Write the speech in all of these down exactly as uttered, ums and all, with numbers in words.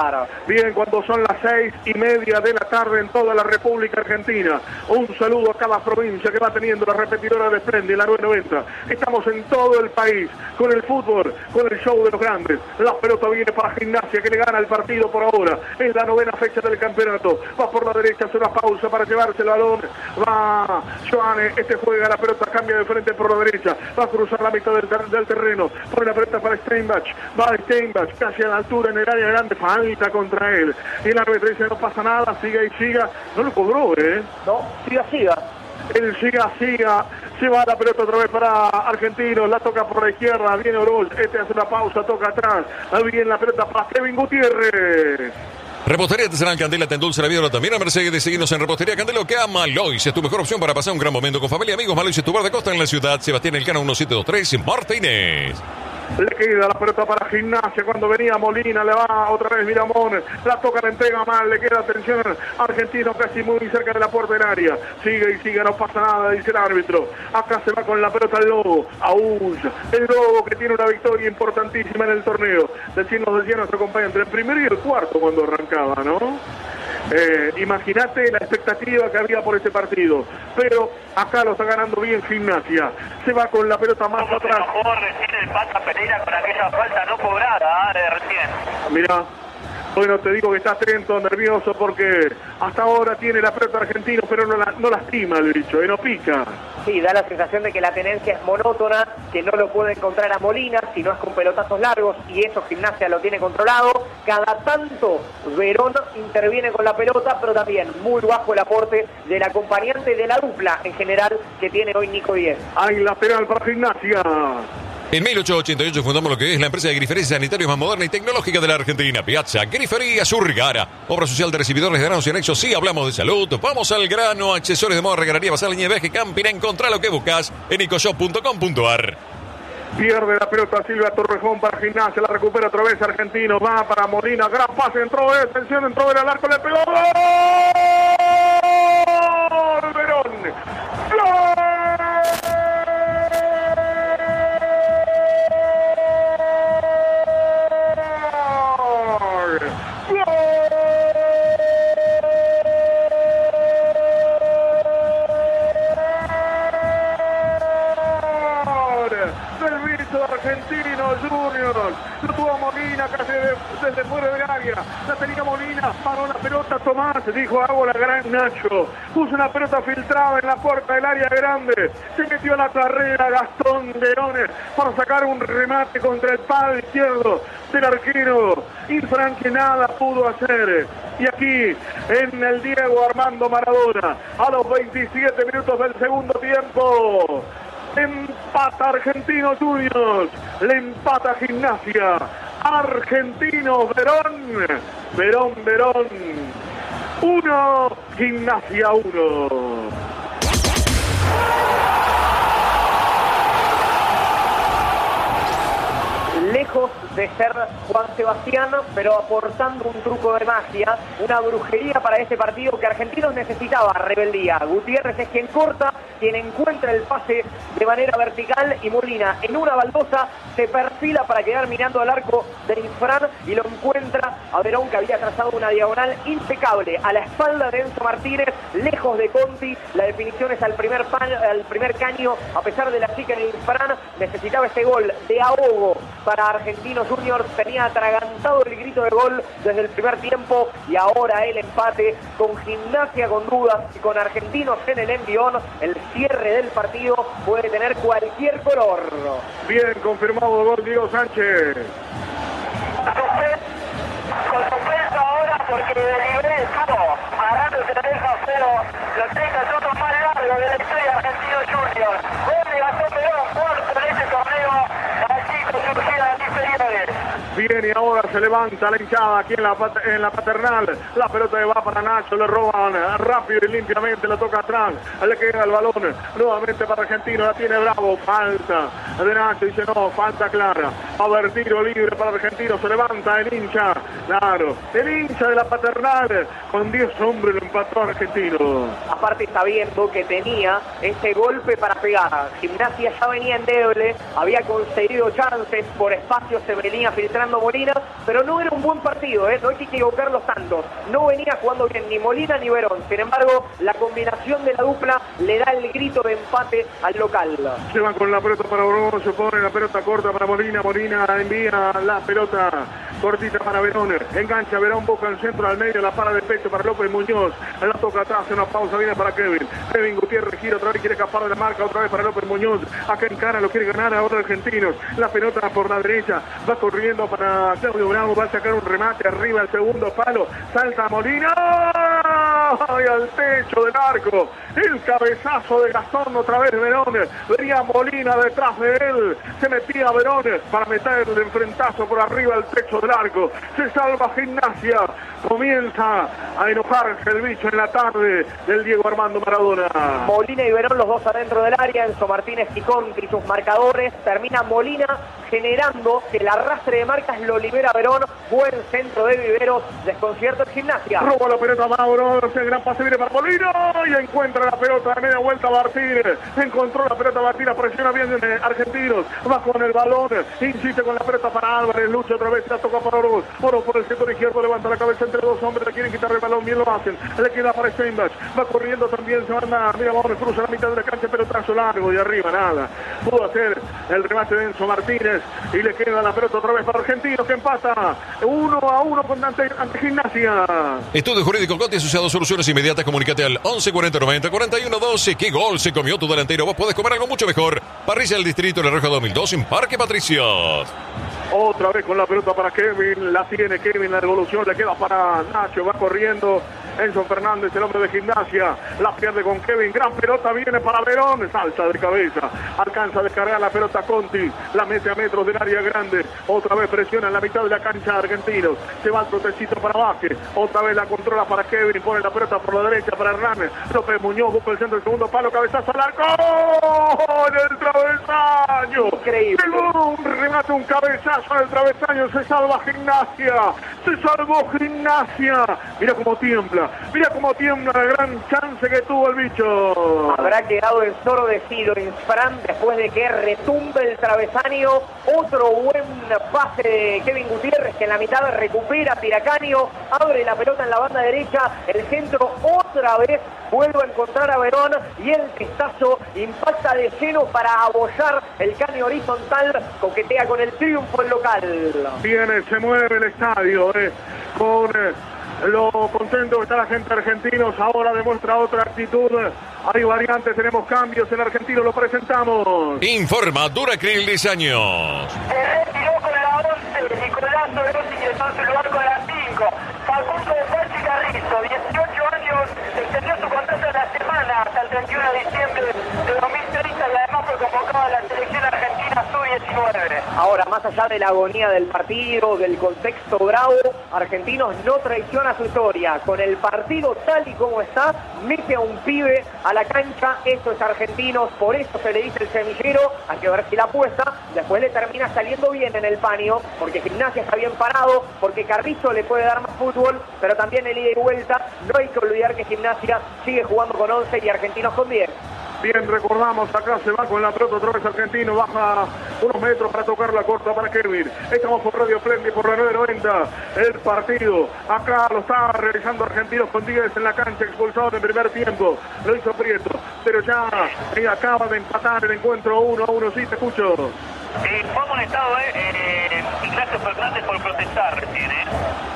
Bien, cuando son las seis y media de la tarde en toda la República Argentina. Un saludo a cada provincia que va teniendo la repetidora de Splendid, la nueve noventa. Estamos en todo el país con el fútbol, con el show de los grandes. La pelota viene para Gimnasia, que le gana el partido por ahora. Es la novena fecha del campeonato. Va por la derecha, hace una pausa para llevarse el balón. Va Joane, este juega la pelota, cambia de frente por la derecha. Va a cruzar la mitad del, ter del terreno. Pone la pelota para Steinbach. Va Steinbach, casi a la altura en el área grande. Falta contra él. Y el árbitro dice no pasa nada, siga y siga. No lo cobró, ¿eh? No, siga, siga. El siga, siga. Se va la pelota otra vez para Argentinos. La toca por la izquierda. Viene Oroz. Este hace una pausa, toca atrás. Ahí viene la pelota para Kevin Gutiérrez. Repostería Artesanal Candela te endulce la vida también a Mercedes. De seguirnos en Repostería Candela, que a Malois es tu mejor opción para pasar un gran momento con familia y amigos. Malois es tu bar de costa en la ciudad. Sebastián Elcano, uno siete dos tres, Martínez. Le queda la pelota para Gimnasia. Cuando venía Molina, le va otra vez Miramón. La toca, la entrega mal. Le queda atención Argentino, casi muy cerca de la puerta del área. Sigue y sigue, no pasa nada, dice el árbitro. Acá se va con la pelota el Lobo. Aúlla. El Lobo, que tiene una victoria importantísima en el torneo. Del Cielo del Cielo se acompaña entre el primero y el cuarto cuando arrancaba, ¿no? Eh, Imagínate la expectativa que había por este partido, pero acá lo está ganando bien Gimnasia. Se va con la pelota más atrás. Jugó recién el Pata Pereira con aquella falta no cobrada, ¿eh? De recién. Mirá, bueno, te digo que está atento, nervioso, porque hasta ahora tiene la pelota Argentino, pero no, la, no lastima el bicho, y no pica. Sí, da la sensación de que la tenencia es monótona, que no lo puede encontrar a Molina, si no es con pelotazos largos, y eso Gimnasia lo tiene controlado. Cada tanto Verón interviene con la pelota, pero también muy bajo el aporte del acompañante de la dupla en general que tiene hoy Nico Díez. Hay lateral para Gimnasia. En mil ochocientos ochenta y ocho fundamos lo que es la empresa de griferías sanitarios más moderna y tecnológica de la Argentina. Piazza Grifería Surgara. Obra social de recibidores de granos y anexos. Sí, hablamos de salud. Vamos al grano. Accesorios de moda, regalería, basal, línea de viaje, camping. Encontrá lo que buscas en ecoshop punto com punto ar. Pierde la pelota Silvia Torrejón para Gimnasia. La recupera otra vez Argentino. Va para Molina. Gran pase. Entró. Eh, atención. Entró en el arco. Le pegó. ¡Gol! Verón. ¡Gol! Argentino Juniors, lo tuvo Molina casi de, desde fuera del área, la tenía Molina, paró la pelota Tomás, dijo hago la gran Nacho, puso una pelota filtrada en la puerta del área grande, se metió a la carrera Gastón Verón para sacar un remate contra el palo izquierdo del arquero, Infran que nada pudo hacer. Y aquí en el Diego Armando Maradona, a los veintisiete minutos del segundo tiempo, empata Argentinos Juniors, le empata Gimnasia, Argentinos Verón, Verón, Verón, uno, Gimnasia uno. Lejos de ser Juan Sebastián, pero aportando un truco de magia, una brujería para este partido que Argentinos necesitaba, rebeldía. Gutiérrez es quien corta, quien encuentra el pase de manera vertical y Molina en una baldosa se perfila para quedar mirando al arco de Infran y lo encuentra a Verón, que había trazado una diagonal impecable a la espalda de Enzo Martínez, lejos de Conti. La definición es al primer, pan, al primer caño, a pesar de la chica de Infran. Necesitaba este gol de ahogo para Argentinos Juniors, tenía atragantado el grito de gol desde el primer tiempo y ahora el empate con Gimnasia con dudas y con Argentinos en el envión. El cierre del partido puede tener cualquier color. Bien, confirmado el gol Diego Sánchez. Con suspenso ahora porque Liberé estuvo agarrando se la deja cero los treinta minutos más largos de la historia de Argentinos Juniors. Gol de Gastón Verón, cuarto en este torneo. Bien, y ahora se levanta la hinchada aquí en la, en la Paternal. La pelota va para Nacho, le roban rápido y limpiamente, lo toca atrás. Le queda el balón nuevamente para Argentino, la tiene Bravo, falta. de Nacho, dice no, falta clara. Va a haber tiro libre para Argentino, se levanta el hincha, claro, el hincha de la Paternal, con diez hombres lo empató Argentino. Aparte está viendo que tenía ese golpe para pegar. Gimnasia ya venía endeble, había conseguido chances, por espacio se venía filtrando Molina, pero no era un buen partido, ¿eh? No hay que equivocarlos tantos. No venía jugando bien ni Molina ni Verón. Sin embargo, la combinación de la dupla le da el grito de empate al local. Se van con la pelota para Verón, se pone la pelota corta para Molina, Molina envía la pelota cortita para Verón, engancha Verón, busca el centro al medio, la para de pecho para López Muñoz, la toca atrás, una pausa, viene para Kevin, Kevin Gutiérrez gira otra vez, quiere escapar de la marca, otra vez para López Muñoz, acá en cara lo quiere ganar ahora Argentinos, la pelota por la derecha, va corriendo para Claudio Bravo, va a sacar un remate arriba al segundo palo, salta Molina, y al techo del arco, el cabezazo de Gastón, otra vez Verón, venía Molina detrás de él, se metía Verón para meter el enfrentazo por arriba al techo del arco, se salva Gimnasia, comienza a enojarse el bicho en la tarde del Diego Armando Maradona. Molina y Verón los dos adentro del área, Enzo Martínez y Conti sus marcadores, termina Molina generando que el arrastre de marcas lo libera Verón, buen centro de Viveros, desconcierto en Gimnasia. Roba la pelota Mauro, el gran pase viene para Molina y encuentra la pelota de media vuelta Martínez, encontró la pelota Martínez, presiona bien eh, Argentinos, va con el balón, insiste con la pelota para Álvarez, lucha otra vez, la toca para Oro, Oro por el sector izquierdo, levanta la cabeza entre dos hombres, le quieren quitar el balón, bien lo hacen, le queda para Steinbach, va corriendo también, se manda, mira, vamos, cruza la mitad de la cancha, pelotazo largo de arriba, nada, pudo hacer el remate de Enzo Martínez y le queda la pelota otra vez para Argentinos que empata uno a uno con ante, ante Gimnasia. Estudio Jurídico Conti asociado, soluciones inmediatas, comunícate al once cuarenta noventa cuarenta y uno doce. ¿Qué gol se comió tu delantero? Vos podés comer algo mucho mejor. Parrilla del Distrito La Roja dos mil dos en Parque Patricios. Otra vez con la pelota para Kevin, la tiene Kevin, la devolución le queda para Nacho, va corriendo Enzo Fernández, el hombre de Gimnasia, la pierde con Kevin, gran pelota, viene para Verón, salta de cabeza, alcanza a descargar la pelota Conti, la mete a metros del área grande, otra vez presiona en la mitad de la cancha Argentinos, se va el trotecito para Vázquez, otra vez la controla para Kevin, pone la pelota por la derecha para Hernández, López Muñoz busca el centro del segundo palo, cabezazo al arco, en el travesaño, increíble, un remate, un cabezazo en el travesaño, se salva Gimnasia, se salvó Gimnasia, mira cómo tiembla, mira cómo tiembla la gran chance que tuvo el bicho. Habrá quedado ensordecido Fran después de que retumbe el travesaño, otro buen pase de Kevin Gutiérrez que en la mitad recupera Piracaño, abre la pelota en la banda derecha, el centro otra vez vuelve a encontrar a Verón y el testazo impacta de lleno para abollar el caño horizontal, coquetea con el triunfo el local. Viene, se mueve el estadio eh, con eh, lo contento que está la gente argentinos, ahora demuestra otra actitud, hay variantes, tenemos cambios en Argentino, lo presentamos. Informa Duracril Diseños. Se retiró con la once, Nicolás Soberosi ingresó en su lugar con la cinco, Facundo Pachi Carrizo, dieciocho años, extendió su contrato en la semana hasta el treinta y uno de diciembre de dos mil treinta y además fue convocado a la selección argentina sub diecinueve. Ahora, más allá de la agonía del partido, del contexto bravo, Argentinos no traiciona su historia. Con el partido tal y como está, mete a un pibe a la cancha. Eso es Argentinos, por eso se le dice el semillero. Hay que ver si la apuesta. Después le termina saliendo bien en el paño, porque Gimnasia está bien parado, porque Carrizo le puede dar más fútbol, pero también el ida y vuelta. No hay que olvidar que Gimnasia sigue jugando con once y Argentinos con diez. Bien, recordamos, acá se va con la pelota otra vez Argentino, baja unos metros para tocar la corta para Kevin. Estamos por Radio Flendi, por la nueve noventa, el partido. Acá lo está realizando Argentinos con diez en la cancha, expulsado en el primer tiempo. Lo hizo Prieto, pero ya eh, acaba de empatar el encuentro uno a uno. Sí, te escucho. Eh, fue amonestado, eh, eh, Ignacio Fernández por protestar recién, eh.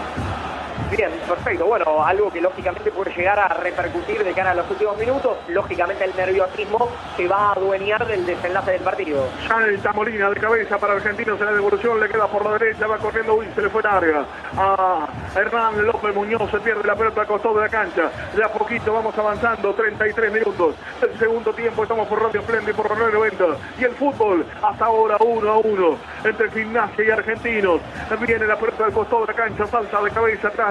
Bien, perfecto. Bueno, algo que lógicamente puede llegar a repercutir de cara a los últimos minutos. Lógicamente el nerviosismo se va a adueñar del desenlace del partido. Salta Molina de cabeza para Argentinos en la devolución, le queda por la derecha, va corriendo, uy, se le fue larga a Hernán López Muñoz, se pierde la pelota al costado de la cancha. De a poquito vamos avanzando, treinta y tres minutos. El segundo tiempo, estamos por Radio Flendi, por la nueve noventa. Y el fútbol, hasta ahora uno a uno, entre Gimnasia y Argentinos. Viene la pelota al costado de la cancha, salta de cabeza atrás,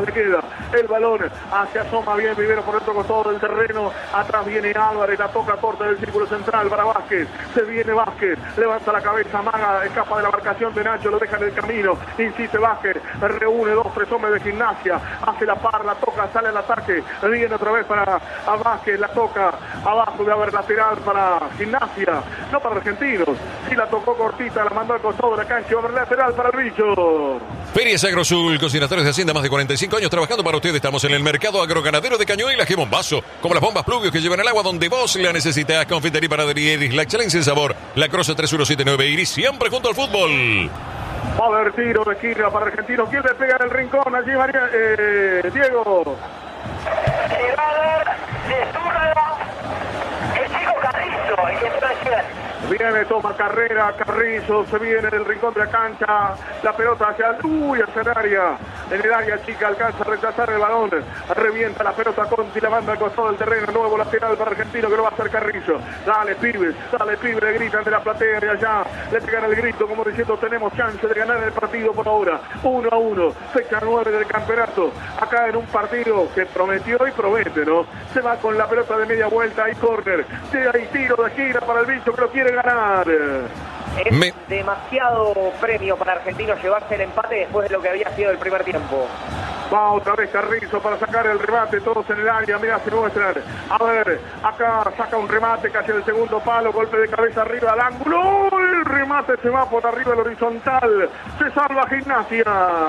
le queda el balón, hacia asoma bien Vivero por el otro costado del terreno, atrás viene Álvarez, la toca corta del círculo central para Vázquez, se viene Vázquez, levanta la cabeza, amaga, escapa de la marcación de Nacho, lo deja en el camino, insiste Vázquez, reúne dos, tres hombres de Gimnasia, hace la par, la toca, sale al ataque, viene otra vez para a Vázquez, la toca abajo, de haber lateral para Gimnasia, no para Argentinos, sí la tocó cortita, la mandó al costado de la cancha, va a haber lateral para el bicho. Ferias Agrosul, cocinadores de Hacienda, más de cuarenta y cinco años trabajando para ustedes. Estamos en el mercado agroganadero de Cañuelas, que bombazo, como las bombas pluvios que llevan el agua donde vos la necesitas. Confitería para Iris, la excelencia en sabor. La Croce tres uno siete nueve Iris, siempre junto al fútbol. Va a haber tiro de esquina para Argentinos. ¿Quién le pega en el rincón? Allí María, eh, Diego. Se va a dar de zurda el chico Carrizo, el que entró ayer. Viene, toma carrera, Carrizo, se viene del rincón de la cancha, la pelota hacia, uy, hacia el área, en el área chica, alcanza a rechazar el balón, revienta la pelota Conti, la manda al costado del terreno, nuevo lateral para Argentino que lo va a hacer Carrizo, dale pibes, dale pibes, le gritan de la platea de allá, le pegan el grito como diciendo tenemos chance de ganar el partido por ahora, uno a uno, fecha nueve del campeonato, acá en un partido que prometió y promete, ¿no? Se va con la pelota de media vuelta y córner, hay tiro de esquina para el bicho que lo quiere ganar. Es Me... demasiado premio para Argentinos llevarse el empate después de lo que había sido el primer tiempo. Va otra vez Carrizo para sacar el remate, todos en el área, mira, se muestran. A ver, acá saca un remate casi el segundo palo, golpe de cabeza arriba al ángulo. El remate se va por arriba del horizontal. Se salva Gimnasia.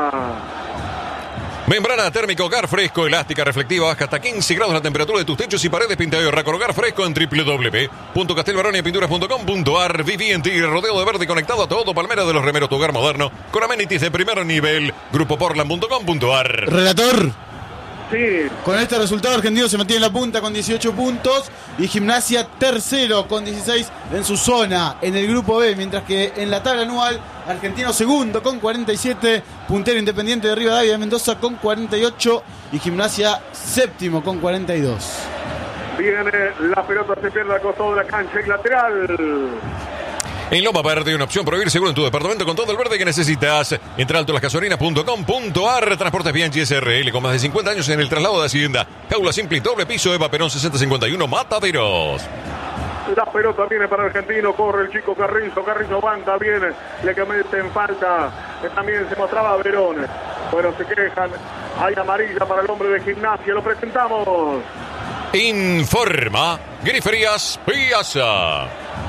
Membrana térmica Hogar Fresco, elástica, reflectiva, baja hasta quince grados la temperatura de tus techos y paredes, pinta de Racor Hogar Fresco en w w w punto castelbaronia pinturas punto com punto a r. Viví en Tigre, rodeo de verde conectado a todo, Palmera de los Remeros, tu hogar moderno, con amenities de primer nivel, grupo portland punto com punto a r. Relator. Sí. Con este resultado Argentino se mantiene en la punta con dieciocho puntos y Gimnasia tercero con dieciséis en su zona en el grupo B, mientras que en la tabla anual Argentino segundo con cuarenta y siete, puntero Independiente de Rivadavia de Mendoza con cuarenta y ocho y Gimnasia séptimo con cuarenta y dos. Viene la pelota, se pierde al costado de la cancha y lateral. En Loma Verde, una opción para vivir seguro en tu departamento con todo el verde que necesitas. Entra a alto las gasolinas punto com punto a r. Transportes Bianchi S R L con más de cincuenta años en el traslado de Hacienda. Jaula simple y doble piso, Eva Perón sesenta cincuenta y uno, Mataderos. La pelota viene para Argentino, corre el chico Carrizo, Carrizo aguanta, viene, le que mete en falta, también se mostraba Verón. Bueno, se quejan, hay amarilla para el hombre de Gimnasia, lo presentamos. Informa Griferías Piazza.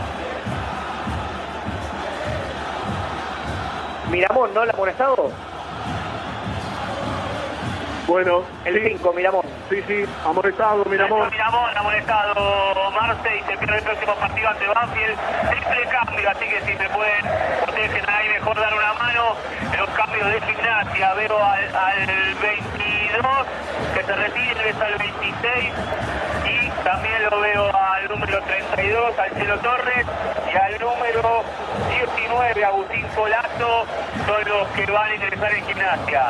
Miramón, ¿no? ¿La amonestado? Bueno, el cinco, sí. Miramón. Sí, sí, amonestado, Miramón. Miramón, amonestado Marce y se pierde el próximo partido ante Banfield. Triple cambio, así que si me pueden, ustedes que ahí mejor dar una mano. En los cambios de Gimnasia veo al, al veintidós que se retire, ves al veintiséis y también lo veo al número treinta y dos, al Chelo Torres, y al número diecinueve, Agustín Colazo, son los que van a ingresar en Gimnasia.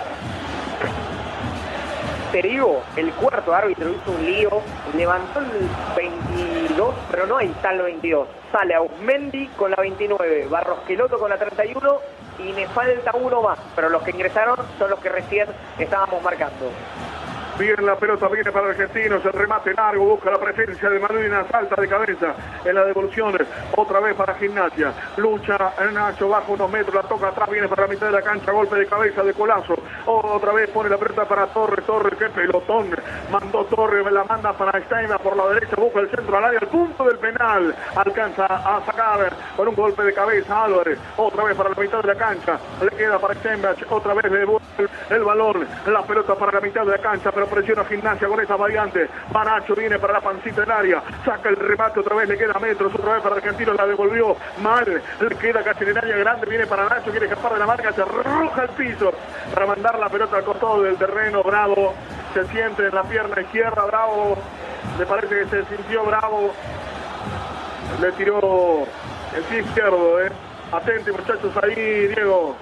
Te digo, el cuarto árbitro hizo un lío, levantó el veintidós, pero no ahí está el veintidós. Sale Ausmendi con la veintinueve, Barrosqueloto con la treinta y uno y me falta uno más, pero los que ingresaron son los que recién estábamos marcando. Bien, la pelota viene para Argentinos, el remate largo, busca la presencia de Malvina, salta de cabeza en la devolución, otra vez para Gimnasia, lucha Nacho, baja unos metros, la toca atrás, viene para la mitad de la cancha, golpe de cabeza de Colazo, otra vez pone la pelota para Torres, Torres, qué pelotón, mandó Torres, la manda para Steiner por la derecha, busca el centro al área, el punto del penal, alcanza a sacar con un golpe de cabeza Álvarez, otra vez para la mitad de la cancha, le queda para Steiner, otra vez le devuelve el balón, la pelota para la mitad de la cancha, pero presiona Gimnasia con esa variante. Manacho viene para la pancita del área, saca el remate, otra vez le queda metros, otra vez para Argentino, la devolvió mal, le queda casi en el área grande, viene para Nacho, quiere escapar de la marca, se arroja al piso para mandar la pelota al costado del terreno. Bravo se siente en la pierna izquierda, Bravo, me parece que se sintió Bravo, le tiró el pie izquierdo, eh. Atenti muchachos ahí, Diego.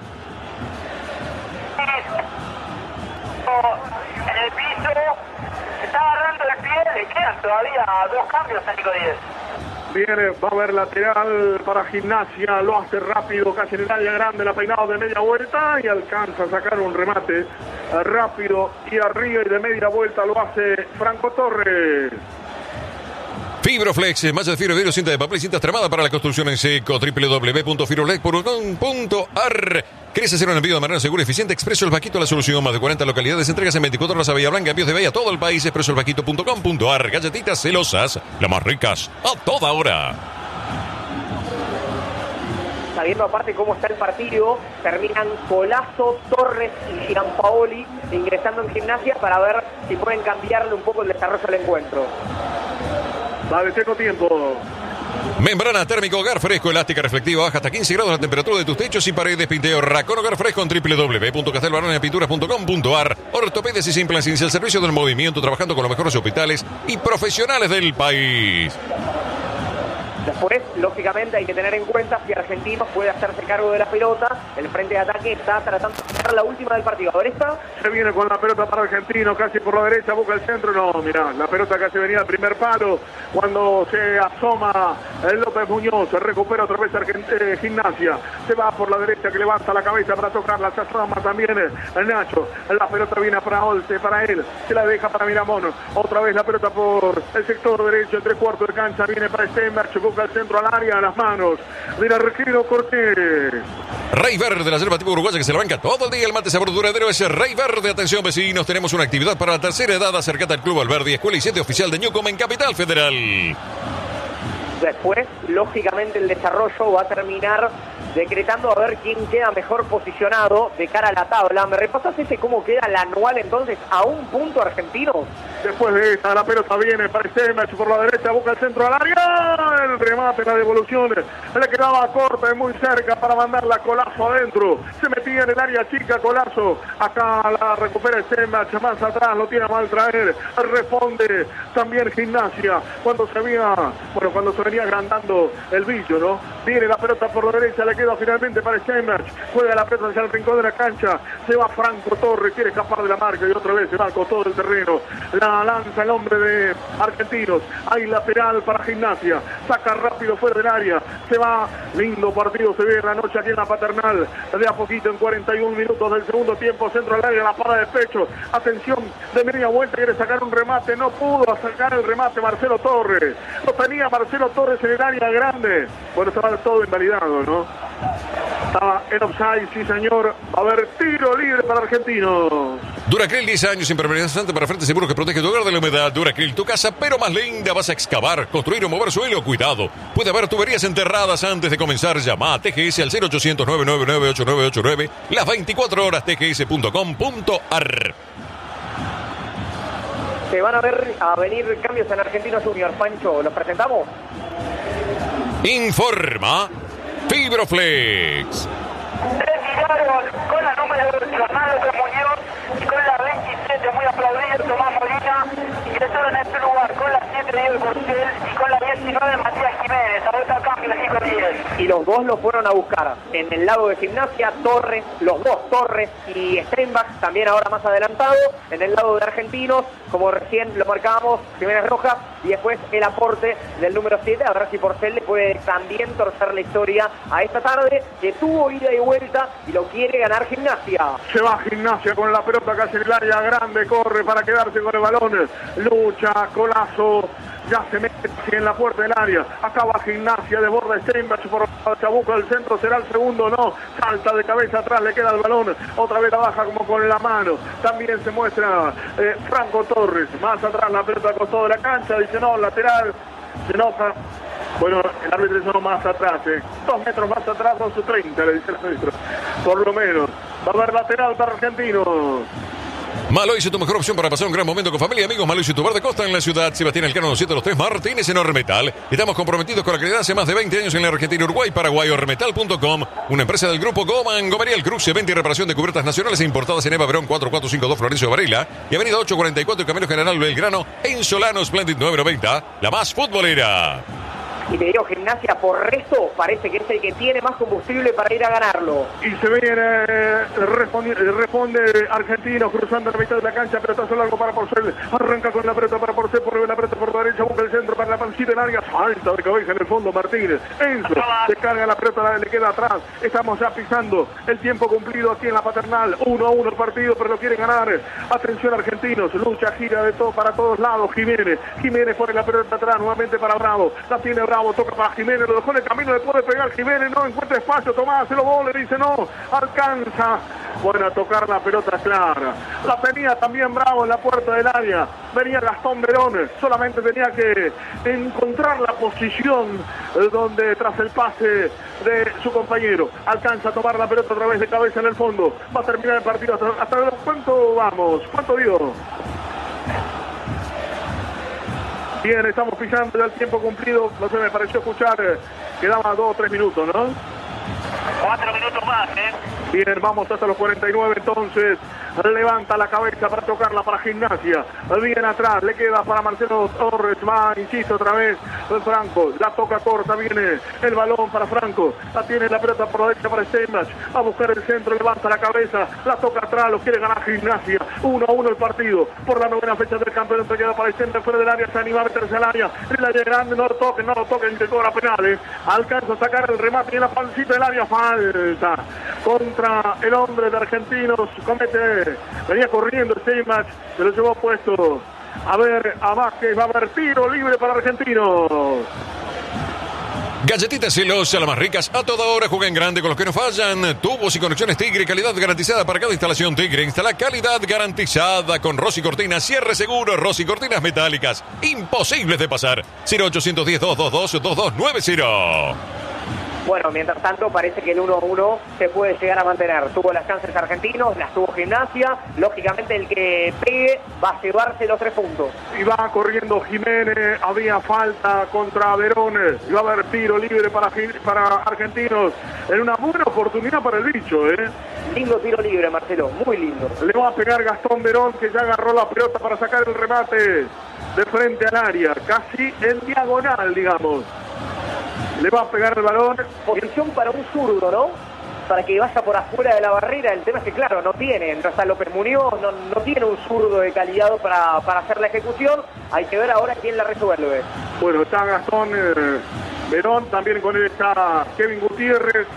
En el piso, se está agarrando el pie, le quedan todavía dos cambios a Nico Díez. Viene, va a haber lateral para Gimnasia, lo hace rápido, casi en el área grande, la peinado de media vuelta y alcanza a sacar un remate rápido y arriba y de media vuelta lo hace Franco Torres. Fibroflex, malla de fibra, vidrio, cinta de papel y cinta tramada para la construcción en seco. doble u doble u doble u punto fibroflex punto a r. ¿Querés hacer un envío de manera segura y eficiente? Expreso El Vaquito, la solución. Más de cuarenta localidades, entregas en veinticuatro horas a Bahía Blanca, envíos de Bahía a todo el país. expreso el vaquito punto com punto a r. Galletitas celosas, las más ricas, a toda hora. Sabiendo aparte cómo está el partido, terminan Colazo, Torres y Gianpaoli ingresando en Gimnasia para ver si pueden cambiarle un poco el desarrollo del encuentro. Dale, tengo tiempo. Membrana térmico hogar fresco, elástica reflectiva, baja hasta quince grados la temperatura de tus techos y paredes. Pinteo Racón Hogar Fresco en doble u doble u doble u punto castelbaronia pinturas punto com punto a r. Ortopedias y Implants, el servicio del movimiento, trabajando con los mejores hospitales y profesionales del país. Después, lógicamente, hay que tener en cuenta si Argentinos puede hacerse cargo de la pelota. El frente de ataque está tratando de sacar la última del partido. A ver esta. Se viene con la pelota para Argentino, casi por la derecha, busca el centro. No, mirá, la pelota casi venía al primer palo. Cuando se asoma el López Muñoz, se recupera otra vez Argent eh, Gimnasia. Se va por la derecha, que levanta la cabeza para tocarla. Se asoma también el Nacho. La pelota viene para Olce, para él. Se la deja para Miramón. Otra vez la pelota por el sector derecho, en tres cuartos de cancha. Viene para Steinbach. Al centro al área, a las manos del arquero Cortés. Rey Verde, la yerba tipo uruguaya que se la banca todo el día. El mate sabor duradero es Rey Verde. Atención vecinos, tenemos una actividad para la tercera edad. Acércate al Club Alberdi, escuela y sede oficial de Newcom en Capital Federal. Después, lógicamente, el desarrollo va a terminar decretando a ver quién queda mejor posicionado de cara a la tabla. ¿Me repasas ese cómo queda el anual entonces a un punto Argentino? Después de esta, la pelota viene para Steinbach por la derecha, busca el centro al área. El remate, la devolución, le quedaba corta y muy cerca para mandarla Colazo adentro. Se metía en el área chica Colazo. Acá la recupera Steinbach, más atrás lo tiene a mal traer. Responde también Gimnasia. Cuando se había, bueno, cuando se venía agrandando el billo, ¿no? Viene la pelota por la derecha, le queda finalmente para Steinbach. Juega la pelota hacia el rincón de la cancha. Se va Franco Torres, quiere escapar de la marca y otra vez se va con todo el terreno. La lanza el hombre de Argentinos. Hay lateral para Gimnasia. Saca rápido fuera del área. Se va. Lindo partido se ve en la noche aquí en la Paternal. De a poquito en cuarenta y un minutos del segundo tiempo. Centro al área, la parada de pecho. Atención, de media vuelta quiere sacar un remate. No pudo sacar el remate Marcelo Torres. Lo tenía Marcelo Torres en el área grande. Bueno, estaba todo invalidado, ¿no? Estaba en offside, sí señor. Va a haber tiro libre para Argentinos. Duracril, diez años, impermeabilizante para frente seguro que protege tu hogar de la humedad. Duracril, tu casa, pero más linda. Vas a excavar, construir o mover suelo. Cuidado, puede haber tuberías enterradas antes de comenzar. Llama a T G S al cero ochocientos, nueve nueve nueve, ocho nueve ocho nueve. Las veinticuatro horas, T G S punto com punto a r. Se van a ver a venir cambios en Argentinos Junior. Pancho, ¿los presentamos? Informa Fibroflex. Retiraron con la número ocho, López Muñoz, y con la veintisiete, muy aplaudido, Tomás Molina. Ingresaron a este lugar con la siete, Diego Corcel, y con la diecinueve, Matías Jiménez. Ahorita cambio, la cinco diez. Y los dos los fueron a buscar. En el lado de Gimnasia, Torres, los dos, Torres y Steinbach, también ahora más adelantado. En el lado de Argentinos, como recién lo marcábamos, Jiménez Rojas, y después el aporte del número siete, a ver si Porcel le puede también torcer la historia a esta tarde, que tuvo ida y vuelta y lo quiere ganar Gimnasia. Se va Gimnasia con la pelota casi en el área grande, corre para quedarse con el balón, lucha, Colazo, ya se mete en la puerta del área, acaba Gimnasia, desborda Steinbach por Chabuco, el centro será el segundo, no, salta de cabeza atrás, le queda el balón, otra vez la baja como con la mano, también se muestra eh, Franco Torres, más atrás la pelota al costado de la cancha, dice no, lateral, se enoja. Bueno, el árbitro dice no, más atrás, eh. dos metros más atrás, dos treinta, le dice el árbitro, por lo menos. Va a haber lateral para Argentinos. Maloise, tu mejor opción para pasar un gran momento con familia y amigos. Maloise, tu bar de costa en la ciudad. Sebastián Elcano, doscientos los tres Martínez en Ormetal. Estamos comprometidos con la calidad hace más de veinte años en la Argentina, Uruguay, Paraguay. Ormetal punto com, una empresa del grupo Goman, Gomería, el Cruce, venta y reparación de cubiertas nacionales e importadas en Eva Verón cuatro cuatro cinco dos Florencio Varela y Avenida ocho cuarenta y cuatro y Camino General Belgrano en Solano Splendid nueve noventa, la más futbolera. Y te digo, Gimnasia por resto parece que es el que tiene más combustible para ir a ganarlo. Y se viene, responde, responde Argentino cruzando la mitad de la cancha, pelotazo largo para Porcel, arranca con la pelota para Porcel, por la pelota por la derecha, busca el centro para la pancita en área, falta de cabeza en el fondo Martínez, Enzo, se carga la pelota, le queda atrás, estamos ya pisando el tiempo cumplido aquí en la Paternal, uno a uno el partido, pero lo quiere ganar, atención Argentinos, lucha, gira de todo para todos lados, Jiménez, Jiménez pone la pelota atrás, nuevamente para Bravo, la tiene Bravo, toca para Jiménez, lo dejó en el camino, le puede pegar Jiménez, no encuentra espacio, Tomás, se lo gol, le dice no, alcanza, bueno, a tocar la pelota clara, la tenía también Bravo en la puerta del área, venía Gastón Verón, solamente tenía que encontrar la posición donde tras el pase de su compañero, alcanza a tomar la pelota otra vez de cabeza en el fondo, va a terminar el partido, hasta, hasta ¿cuánto vamos? ¿Cuánto dio? Bien, estamos pisando ya el tiempo cumplido, no sé, me pareció escuchar, eh, quedaba dos o tres minutos, ¿no? Cuatro minutos más, ¿eh? Bien, vamos hasta los cuarenta y nueve entonces. Levanta la cabeza para tocarla para Gimnasia. Bien atrás, le queda para Marcelo Torres. Va, insisto otra vez, Franco. La toca corta, viene el balón para Franco. La tiene la pelota por la derecha para Steinbach. Va a buscar el centro, levanta la cabeza. La toca atrás, lo quiere ganar Gimnasia. uno a uno el partido. Por la novena fecha del campeonato queda para Steinbach fuera del área. Se anima a meterse al área. En el área grande, no lo toquen, no lo toquen, que cobra penales. Alcanza a sacar el remate en la pancita del área. Falta contra el hombre de Argentinos. Comete. Venía corriendo Steinbach, se lo llevó puesto. A ver, a Vázquez, va a haber tiro libre para Argentinos. Galletitas Celosa, las más ricas, a toda hora juegan grande con los que no fallan. Tubos y conexiones Tigre, calidad garantizada para cada instalación Tigre. Instala calidad garantizada con Rossi Cortinas, cierre seguro, Rossi Cortinas metálicas. Imposibles de pasar. cero ochocientos diez, doscientos veintidós, veintidós noventa. Bueno, mientras tanto parece que el uno a uno se puede llegar a mantener. Tuvo las chances Argentinos, las tuvo Gimnasia. Lógicamente el que pegue va a llevarse los tres puntos. Y va corriendo Jiménez, había falta contra Verón. Y va a haber tiro libre para, para Argentinos. En una buena oportunidad para el bicho, ¿eh? Lindo tiro libre, Marcelo, muy lindo. Le va a pegar Gastón Verón, que ya agarró la pelota para sacar el remate de frente al área. Casi en diagonal, digamos. Le va a pegar el balón. Posición para un zurdo, ¿no? Para que vaya por afuera de la barrera. El tema es que, claro, no tiene. No está López Muñoz, no, no tiene un zurdo de calidad para, para hacer la ejecución. Hay que ver ahora quién la resuelve. Bueno, está Gastón eh, Verón. También con él está Kevin Gutiérrez,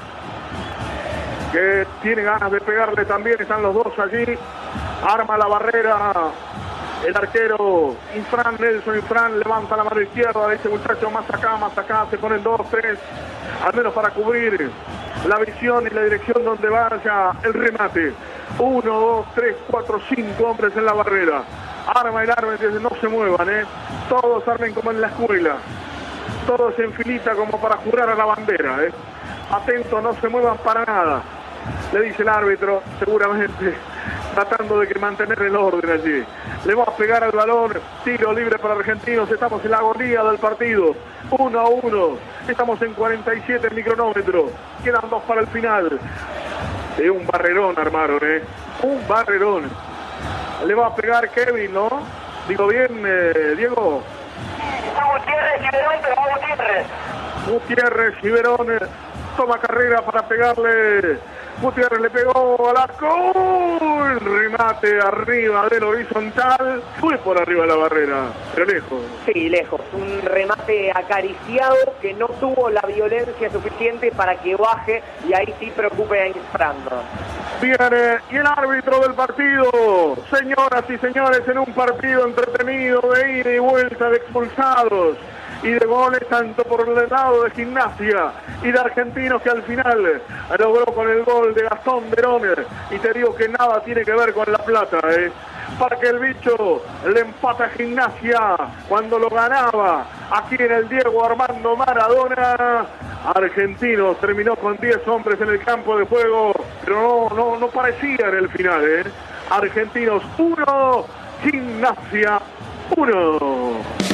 que tiene ganas de pegarle también. Están los dos allí. Arma la barrera el arquero Infran, Nelson Infran, levanta la mano izquierda, dice muchacho, más acá, más acá, se ponen dos, tres, al menos para cubrir la visión y la dirección donde vaya el remate. Uno, dos, tres, cuatro, cinco hombres en la barrera. Arma el árbitro, dice no se muevan, ¿eh? Todos armen como en la escuela. Todos en filita como para jurar a la bandera, ¿eh? Atentos, no se muevan para nada. Le dice el árbitro, seguramente tratando de que mantener el orden allí. Le va a pegar al balón, tiro libre para Argentinos, estamos en la agonía del partido, uno a uno, estamos en cuarenta y siete el micronómetro, quedan dos para el final. Es un barrerón armaron, ¿eh? Un barrerón. Le va a pegar Kevin, ¿no? Digo bien, eh, Diego. Gutiérrez y Verón, pero va Gutiérrez. Gutiérrez y Verón eh, toma carrera para pegarle. Gutiérrez le pegó al arco, el remate arriba del horizontal, fue por arriba de la barrera, pero lejos. Sí, lejos, un remate acariciado que no tuvo la violencia suficiente para que baje y ahí sí preocupe a Infrando. Viene, y el árbitro del partido, señoras y señores, en un partido entretenido de ida y vuelta de expulsados y de goles tanto por el lado de Gimnasia y de Argentinos, que al final logró con el gol de Gastón Verón, y te digo que nada tiene que ver con la plata, ¿eh? Para que el bicho le empata a Gimnasia cuando lo ganaba aquí en el Diego Armando Maradona. Argentinos terminó con diez hombres en el campo de juego, pero no, no, no parecía en el final, ¿eh? Argentinos uno, Gimnasia uno.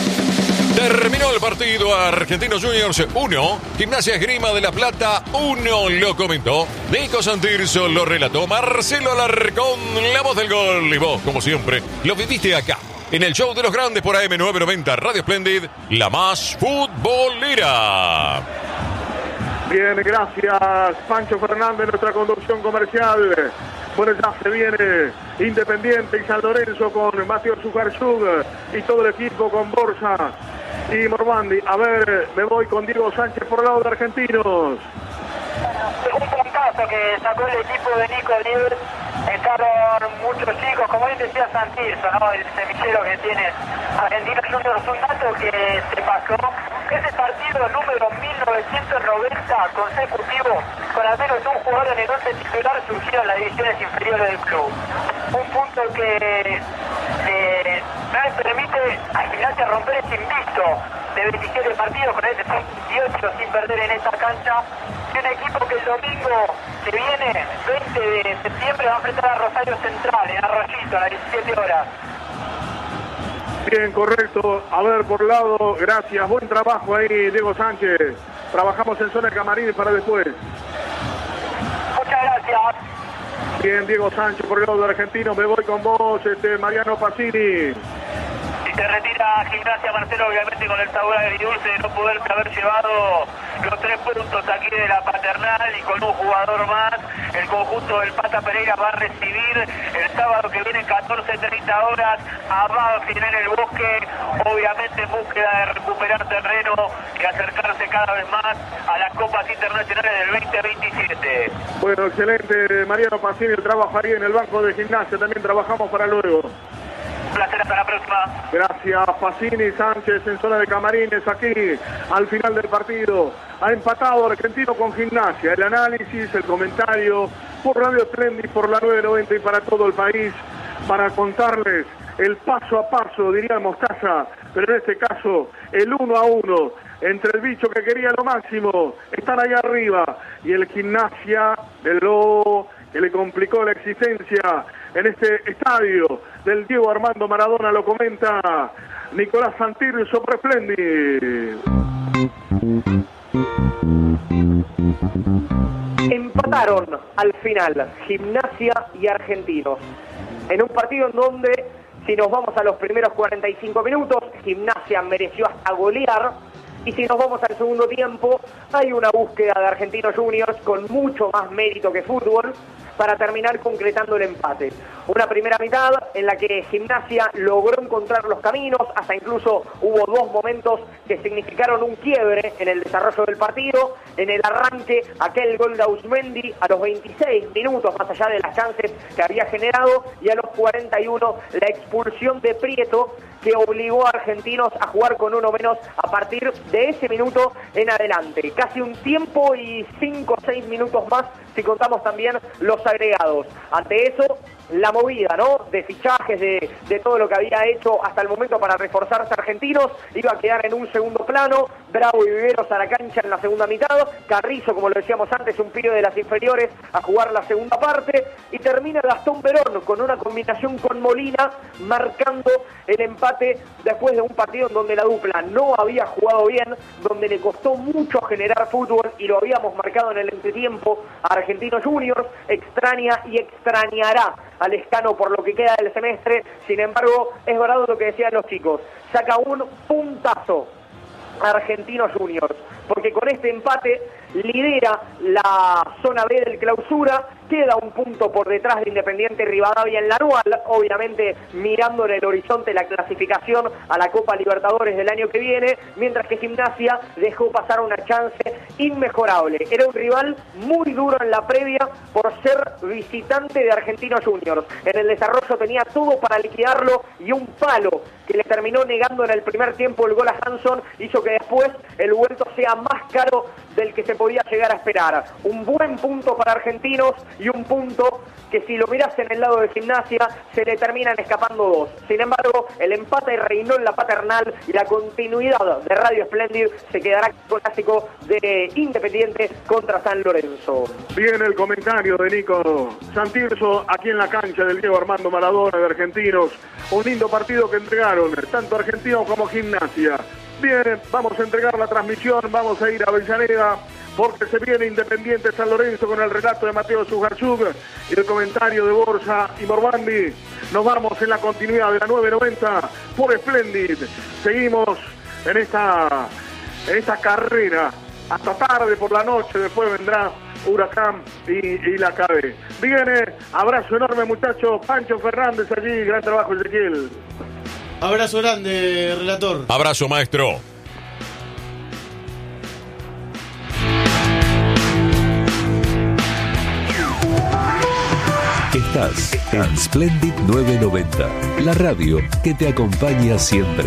Terminó el partido, Argentinos Juniors uno, Gimnasia Esgrima de la Plata uno, lo comentó Nico Santirso, lo relató Marcelo Alarcón, la voz del gol, y vos, como siempre, lo viviste acá en el show de los grandes por A M novecientos noventa Radio Splendid, la más futbolera. Bien, gracias Pancho Fernández, nuestra conducción comercial. Bueno, ya se viene Independiente y San Lorenzo con Mateo Zucarchug y todo el equipo con Borja y Morandi. A ver, me voy con Diego Sánchez por el lado de Argentinos. Un puntazo que sacó el equipo de Nico Lieber. Entraron muchos chicos, como bien decía Santirso, ¿no? El semillero que tiene Argentina Juniors. Un dato que se pasó, es el partido número mil novecientos noventa consecutivo con al menos un jugador en el once titular surgido en las divisiones inferiores del club. Un punto que eh, no le permite a Gimnasia romper ese invicto de veintisiete partidos, con ese veintiocho sin perder en esta cancha. Y un equipo que el domingo que viene, veinte de septiembre, va a enfrentar a Rosario Central en Arroyito a las diecisiete horas. Bien, correcto. A ver, por lado, gracias. Buen trabajo ahí, Diego Sánchez. Trabajamos en zona de camarín para después. Muchas gracias. Bien, Diego Sánchez por el lado de Argentino. Me voy con vos, este Mariano Pacini. Y se retira Gimnasia, Marcelo, obviamente con el sabor agridulce de no poderse haber llevado los tres puntos aquí de la Paternal, y con un jugador más. El conjunto del Pata Pereira va a recibir el sábado que viene catorce treinta horas a Banfield en el Bosque, obviamente en búsqueda de recuperar terreno y acercarse cada vez más a las Copas Internacionales del veinte veintisiete. Bueno, excelente, Mariano Pacini, el trabajo ahí en el banco de Gimnasia. También trabajamos para luego. Un placer, hasta la próxima. Gracias, Pacini. Sánchez en zona de camarines aquí al final del partido. Ha empatado Argentino con Gimnasia. El análisis, el comentario por Radio Splendid, por la nueve noventa y para todo el país, para contarles el paso a paso, diría Mostaza, pero en este caso el uno a uno entre el bicho que quería lo máximo, están ahí arriba, y el Gimnasia del Lobo, que le complicó la existencia en este estadio del Diego Armando Maradona. Lo comenta Nicolás Santirso por Splendid. Empataron al final Gimnasia y Argentinos en un partido en donde, si nos vamos a los primeros cuarenta y cinco minutos, Gimnasia mereció hasta golear, y si nos vamos al segundo tiempo, hay una búsqueda de Argentinos Juniors con mucho más mérito que fútbol para terminar concretando el empate. Una primera mitad en la que Gimnasia logró encontrar los caminos, hasta incluso hubo dos momentos que significaron un quiebre en el desarrollo del partido. En el arranque, aquel gol de Ausmendi a los veintiséis minutos, más allá de las chances que había generado, y a los cuarenta y uno la expulsión de Prieto, que obligó a Argentinos a jugar con uno menos a partir de ese minuto en adelante. Casi un tiempo y cinco o seis minutos más si contamos también los agregados. Ante eso, la movida, ¿no?, de fichajes, de, de todo lo que había hecho hasta el momento para reforzarse Argentinos, iba a quedar en un segundo plano. Bravo y Viveros a la cancha en la segunda mitad, Carrizo, como lo decíamos antes, un pibe de las inferiores, a jugar la segunda parte, y termina Gastón Verón con una combinación con Molina, marcando el empate después de un partido en donde la dupla no había jugado bien, donde le costó mucho generar fútbol, y lo habíamos marcado en el entretiempo. Argentinos Juniors extraña y extrañará a Lescano por lo que queda del semestre. Sin embargo, es verdad lo que decían los chicos, saca un puntazo Argentinos Juniors, porque con este empate lidera la zona B del clausura, queda un punto por detrás de Independiente Rivadavia en la anual, obviamente mirando en el horizonte la clasificación a la Copa Libertadores del año que viene, mientras que Gimnasia dejó pasar una chance inmejorable. Era un rival muy duro en la previa por ser visitante de Argentinos Juniors. En el desarrollo tenía todo para liquidarlo, y un palo que le terminó negando en el primer tiempo el gol a Hanson hizo que después el vuelto sea más caro del que se podía llegar a esperar. Un buen punto para Argentinos, y un punto que, si lo miras en el lado de Gimnasia, se le terminan escapando dos. Sin embargo, el empate reinó en la Paternal, y la continuidad de Radio Splendid se quedará con el clásico de Independiente contra San Lorenzo. Bien el comentario de Nico Santirso aquí en la cancha del Diego Armando Maradona de Argentinos. Un lindo partido que entregaron tanto Argentinos como Gimnasia. Bien, vamos a entregar la transmisión, vamos a ir a Avellaneda porque se viene Independiente San Lorenzo con el relato de Mateo Sujarchuk y el comentario de Borja y Morvandi. Nos vamos en la continuidad de la nueve noventa por Splendid. Seguimos en esta, en esta carrera hasta tarde por la noche, después vendrá Huracán y, y la K B. Viene, abrazo enorme muchachos, Pancho Fernández allí, gran trabajo Ezequiel. Abrazo grande, relator. Abrazo, maestro. Estás en Splendid nueve noventa, la radio que te acompaña siempre.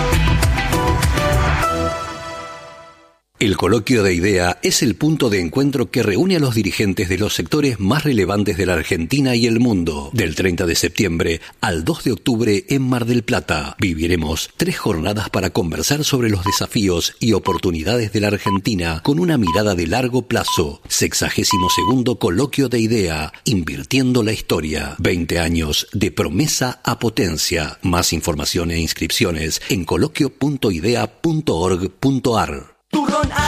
El Coloquio de Idea es el punto de encuentro que reúne a los dirigentes de los sectores más relevantes de la Argentina y el mundo. Del treinta de septiembre al dos de octubre en Mar del Plata, viviremos tres jornadas para conversar sobre los desafíos y oportunidades de la Argentina con una mirada de largo plazo. Sexagésimo segundo Coloquio de Idea, invirtiendo la historia. veinte años de promesa a potencia. Más información e inscripciones en coloquio punto idea punto org punto ar. Turrón